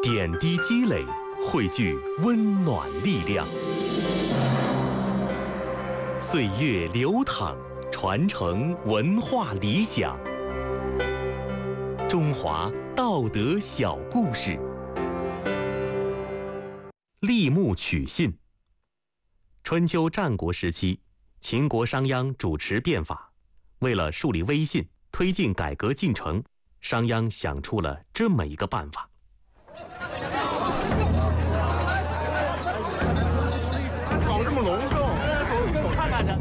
点滴积累，汇聚温暖力量。岁月流淌，传承文化理想。中华道德小故事。立木取信。春秋战国时期，秦国商鞅主持变法，为了树立威信，推进改革进程，商鞅想出了这么一个办法。 搞这么隆重，给我看看去。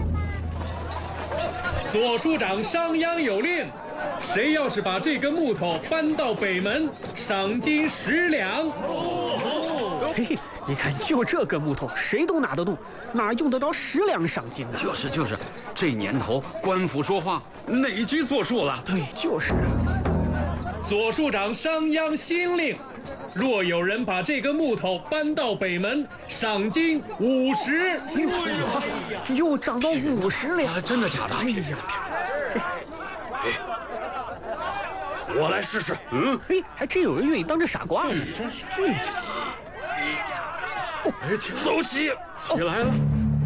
左庶长商鞅有令，谁要是把这根木头搬到北门，赏金10两。 嘿，你看，就这根木头，谁都拿得动，哪用得着10两赏金呢？ 就是，这年头官府说话哪句作数了？ 对，就是。 左庶长商鞅新令，若有人把这根木头搬到北门，赏金50。 又涨到50两， 真的假的？ 哎呀， 我来试试。 嘿，还真有人愿意当这傻瓜呢。 真是。 走起，起来了。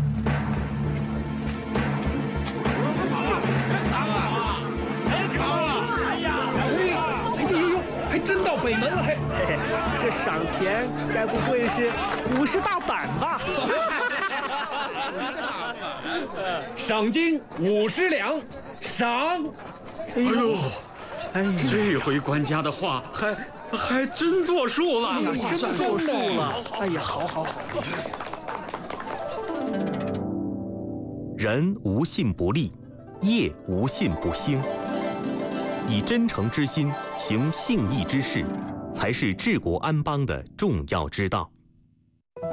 还真到北门了，嘿， 这赏钱该不会是50大板吧？ 赏金50两，赏。 哎呦，这回官家的话还真作数了， 真作数了。哎呀，好。 人无信不立，业无信不兴。以真诚之心行信义之事，才是治国安邦的重要之道。